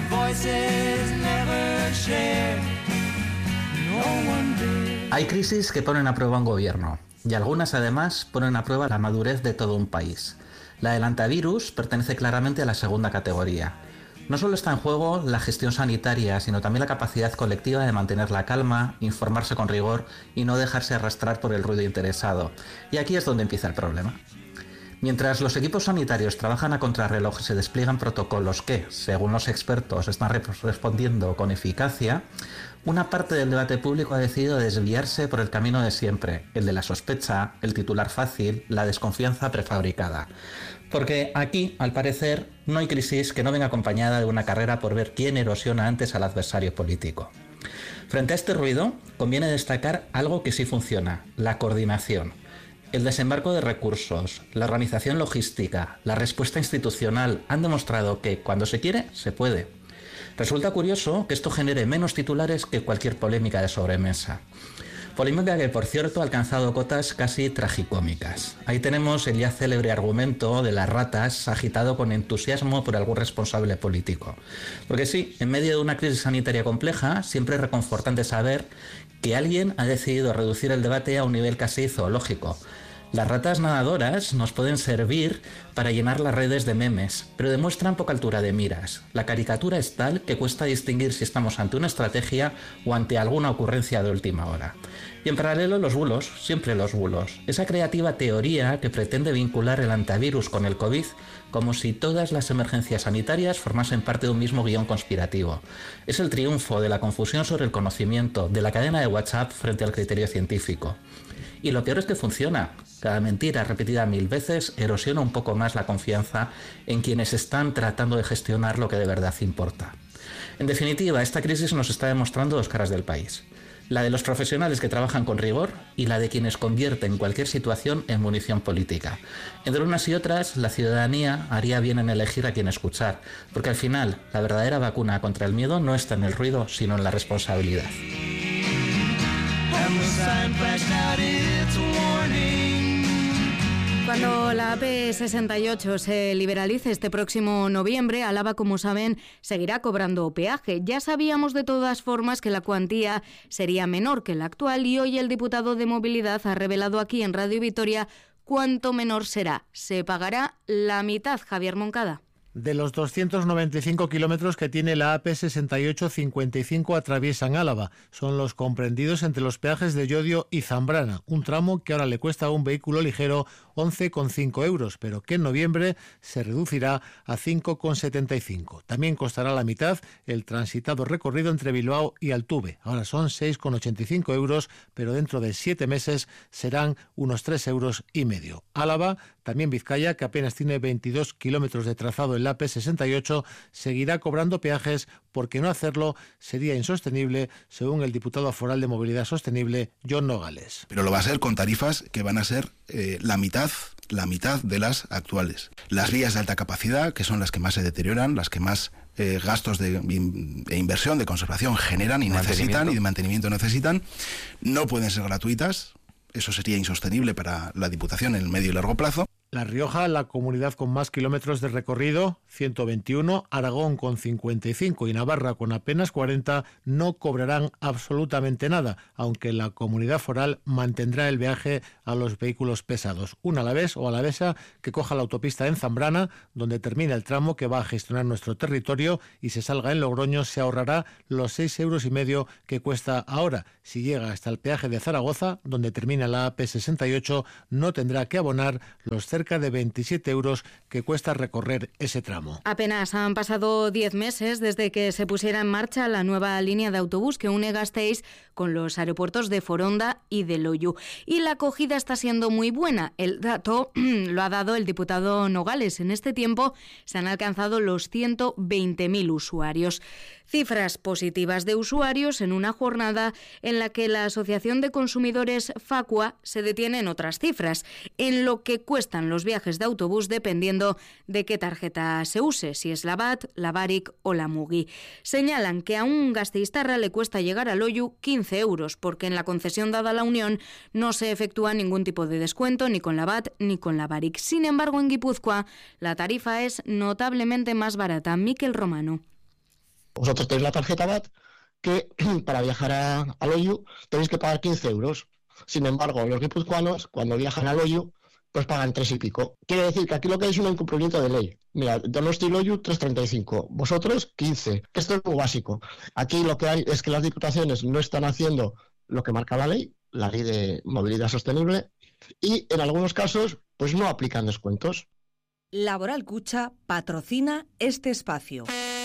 Hay crisis que ponen a prueba un gobierno y algunas además ponen a prueba la madurez de todo un país. La del antivirus pertenece claramente a la segunda categoría. No solo está en juego la gestión sanitaria, sino también la capacidad colectiva de mantener la calma, informarse con rigor y no dejarse arrastrar por el ruido interesado. Y aquí es donde empieza el problema. Mientras los equipos sanitarios trabajan a contrarreloj y se despliegan protocolos que, según los expertos, están respondiendo con eficacia, una parte del debate público ha decidido desviarse por el camino de siempre, el de la sospecha, el titular fácil, la desconfianza prefabricada. Porque aquí, al parecer, no hay crisis que no venga acompañada de una carrera por ver quién erosiona antes al adversario político. Frente a este ruido, conviene destacar algo que sí funciona: la coordinación. El desembarco de recursos, la organización logística, la respuesta institucional han demostrado que cuando se quiere, se puede. Resulta curioso que esto genere menos titulares que cualquier polémica de sobremesa. Polémica que, por cierto, ha alcanzado cotas casi tragicómicas. Ahí tenemos el ya célebre argumento de las ratas, agitado con entusiasmo por algún responsable político. Porque sí, en medio de una crisis sanitaria compleja, siempre es reconfortante saber que alguien ha decidido reducir el debate a un nivel casi zoológico. Las ratas nadadoras nos pueden servir para llenar las redes de memes, pero demuestran poca altura de miras. La caricatura es tal que cuesta distinguir si estamos ante una estrategia o ante alguna ocurrencia de última hora. Y en paralelo los bulos, siempre los bulos. Esa creativa teoría que pretende vincular el antivirus con el COVID como si todas las emergencias sanitarias formasen parte de un mismo guión conspirativo. Es el triunfo de la confusión sobre el conocimiento, de la cadena de WhatsApp frente al criterio científico. Y lo peor es que funciona. Cada mentira repetida 1000 veces erosiona un poco más la confianza en quienes están tratando de gestionar lo que de verdad importa. En definitiva, esta crisis nos está demostrando dos caras del país: la de los profesionales que trabajan con rigor y la de quienes convierten cualquier situación en munición política. Entre unas y otras, la ciudadanía haría bien en elegir a quién escuchar, porque al final la verdadera vacuna contra el miedo no está en el ruido, sino en la responsabilidad. Cuando la AP68 se liberalice este próximo noviembre, Álava, como saben, seguirá cobrando peaje. Ya sabíamos de todas formas que la cuantía sería menor que la actual y hoy el diputado de Movilidad ha revelado aquí en Radio Vitoria cuánto menor será. Se pagará la mitad, Javier Moncada. De los 295 kilómetros que tiene la AP68, 55 atraviesan Álava. Son los comprendidos entre los peajes de Llodio y Zambrana, un tramo que ahora le cuesta a un vehículo ligero 11,5 euros, pero que en noviembre se reducirá a 5,75. También costará la mitad el transitado recorrido entre Bilbao y Altuve. Ahora son 6,85 euros, pero dentro de 7 meses serán unos 3,5 euros. Álava, también Vizcaya, que apenas tiene 22 kilómetros de trazado en la AP68 seguirá cobrando peajes porque no hacerlo sería insostenible, según el diputado foral de Movilidad Sostenible, John Nogales. Pero lo va a ser con tarifas que van a ser la mitad de las actuales. Las vías de alta capacidad, que son las que más se deterioran, las que más gastos de inversión, de conservación generan y necesitan, y de mantenimiento necesitan, no pueden ser gratuitas. Eso sería insostenible para la Diputación en el medio y largo plazo. La Rioja, la comunidad con más kilómetros de recorrido, 121, Aragón con 55 y Navarra con apenas 40, no cobrarán absolutamente nada, aunque la comunidad foral mantendrá el viaje a los vehículos pesados. Un alavés o alavesa que coja la autopista en Zambrana, donde termina el tramo que va a gestionar nuestro territorio, y se salga en Logroño, se ahorrará los 6,5 € que cuesta ahora. Si llega hasta el peaje de Zaragoza, donde termina la AP68, no tendrá que abonar los cerca de 27 € que cuesta recorrer ese tramo. Apenas han pasado 10 meses desde que se pusiera en marcha la nueva línea de autobús que une Gasteiz con los aeropuertos de Foronda y de Loiu. Y la acogida está siendo muy buena. El dato lo ha dado el diputado Nogales. En este tiempo se han alcanzado los 120.000 usuarios. Cifras positivas de usuarios en una jornada en la que la Asociación de Consumidores Facua se detiene en otras cifras, en lo que cuestan los viajes de autobús dependiendo de qué tarjeta se use, si es la BAT, la Baric o la Mugi. Señalan que a un gasteiztarra le cuesta llegar a Loiu 15 € porque en la concesión dada a la Unión no se efectúa ningún tipo de descuento ni con la BAT ni con la Baric. Sin embargo, en Guipúzcoa la tarifa es notablemente más barata. Miquel Romano. Vosotros tenéis la tarjeta BAT que para viajar a Loiu tenéis que pagar 15 €. Sin embargo, los guipuzcoanos, cuando viajan a Loiu, pues pagan 3 y pico. Quiere decir que aquí lo que hay es un incumplimiento de ley. Mira, Donosti Loiu 3,35, vosotros 15. Esto es muy básico. Aquí lo que hay es que las diputaciones no están haciendo lo que marca la ley de movilidad sostenible, y en algunos casos pues no aplican descuentos. Laboral Cucha patrocina este espacio.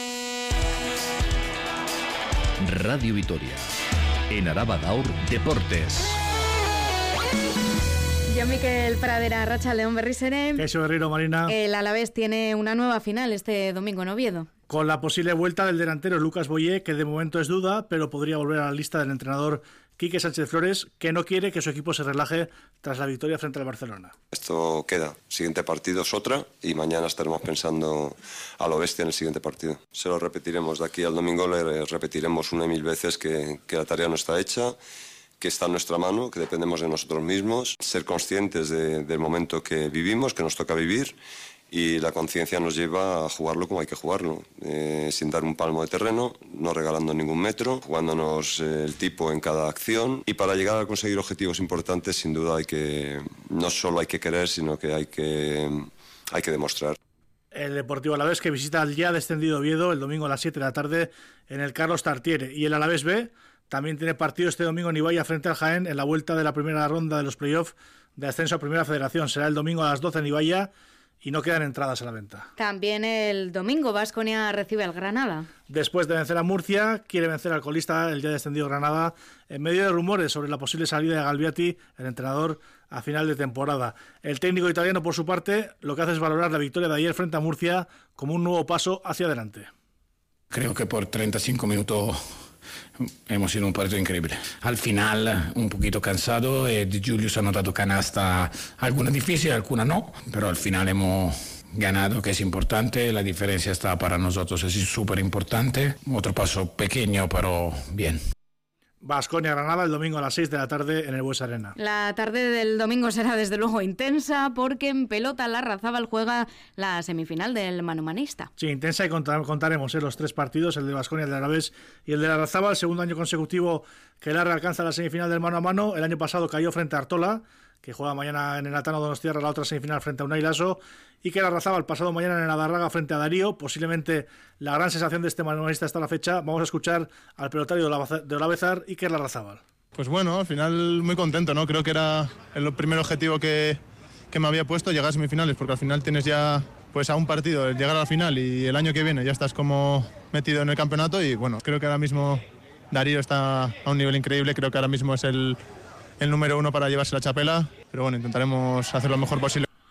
Radio Vitoria. En Araba Gaur, Deportes. Yo, Miquel Pradera, Arratsaldeon berriz ere. Kaixo berriro, Marina. El Alavés tiene una nueva final este domingo en Oviedo. Con la posible vuelta del delantero Lucas Boyé, que de momento es duda, pero podría volver a la lista del entrenador Quique Sánchez Flores, que no quiere que su equipo se relaje tras la victoria frente al Barcelona. Esto queda. Siguiente partido es otra y mañana estaremos pensando a lo bestia en el siguiente partido. Se lo repetiremos de aquí al domingo, le repetiremos 1 y 1000 veces que la tarea no está hecha, que está en nuestra mano, que dependemos de nosotros mismos, ser conscientes del momento que vivimos, que nos toca vivir, y la conciencia nos lleva a jugarlo como hay que jugarlo, sin dar un palmo de terreno, no regalando ningún metro, jugándonos el tipo en cada acción, y para llegar a conseguir objetivos importantes sin duda no solo hay que querer, sino que hay que demostrar. El Deportivo Alavés, que visita al ya descendido Oviedo el domingo a las 7 de la tarde en el Carlos Tartiere, y el Alavés B también tiene partido este domingo en Ibaya frente al Jaén en la vuelta de la primera ronda de los playoffs de ascenso a Primera Federación. Será el domingo a las 12 en Ibaya y no quedan entradas a la venta. También el domingo Baskonia recibe al Granada. Después de vencer a Murcia, quiere vencer al colista, el ya descendido Granada, en medio de rumores sobre la posible salida de Galbiati, el entrenador, a final de temporada. El técnico italiano, por su parte, lo que hace es valorar la victoria de ayer frente a Murcia como un nuevo paso hacia adelante. Creo que por 35 minutos hemos sido un partido increíble. Al final un poquito cansado, Di Giulius ha notado canasta, alguna difícil, alguna no, pero al final hemos ganado, que es importante. La diferencia está para nosotros, es súper importante. Otro paso pequeño, pero bien. Baskonia-Granada el domingo a las 6 de la tarde en el Bues Arena. La tarde del domingo será desde luego intensa porque en pelota Larrazábal juega la semifinal del manomanista. Sí, intensa, y contaremos los 3 partidos, el de Baskonia, el de Alavés y el de Larrazábal. Segundo año consecutivo que Larra alcanza la semifinal del mano a mano. El año pasado cayó frente a Artola, que juega mañana en el Atano Donostiarra la otra semifinal frente a Unai Laso, y que Larrazábal pasado mañana en Adarraga frente a Darío, posiblemente la gran sensación de este manomanista hasta la fecha. Vamos a escuchar al pelotario de Olavezar, Iker Larrazábal. Pues bueno, al final muy contento, ¿no? Creo que era el primer objetivo que me había puesto, llegar a semifinales, porque al final tienes ya pues a un partido el llegar a la final, y el año que viene ya estás como metido en el campeonato. Y bueno, creo que ahora mismo Darío está a un nivel increíble, creo que ahora mismo es el número 1 para llevarse la chapela, pero bueno, intentaremos hacer lo mejor posible.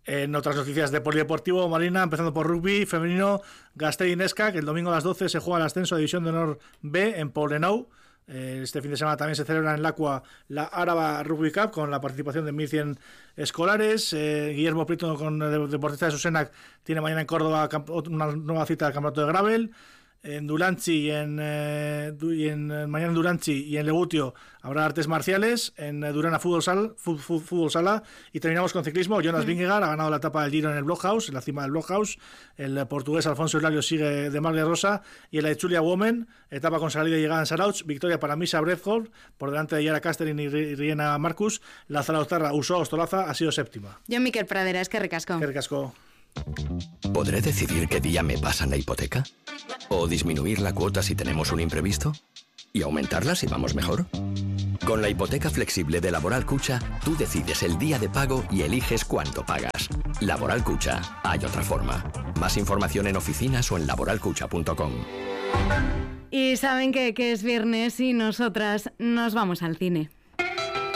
En otras noticias de polideportivo, Marina, empezando por rugby femenino, Gasteiz-Nesca, que el domingo a las 12 se juega el ascenso a División de Honor B en Poblenou. Este fin de semana también se celebra en Lacua la Áraba Rugby Cup con la participación de 1.100 escolares. Guillermo Prieto, con deportista de Susenac, tiene mañana en Córdoba una nueva cita del campeonato de gravel. En Dulantzi mañana en Dulantzi y en Legutio habrá artes marciales. En Durana Fútbol Sala. Y terminamos con ciclismo. Jonas Vingegaard ha ganado la etapa del Giro en el Blockhouse, en la cima del Blockhouse. El portugués Alfonso Hilario sigue de Marle Rosa. Y en la Chulia Women, etapa con salida y llegada en Sarauch, victoria para Misha Bredholt por delante de Yara Casterin y Riena Marcus. La zarauztarra Uso Ostolaza ha sido séptima. Yo, Miquel Pradera, es que ricasco. ¿Podré decidir qué día me pasan la hipoteca? ¿O disminuir la cuota si tenemos un imprevisto? ¿Y aumentarla si vamos mejor? Con la hipoteca flexible de Laboral Cucha, tú decides el día de pago y eliges cuánto pagas. Laboral Cucha, hay otra forma. Más información en oficinas o en laboralcucha.com. Y saben que es viernes y nosotras nos vamos al cine.